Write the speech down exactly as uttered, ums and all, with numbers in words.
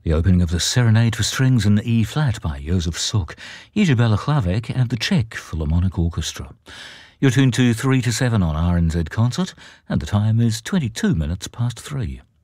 The opening of the Serenade for Strings in E-flat by Josef Suk, Izabela Hlavek and the Czech Philharmonic Orchestra. You're tuned to three to seven on R N Z Concert, and the time is twenty-two minutes past three.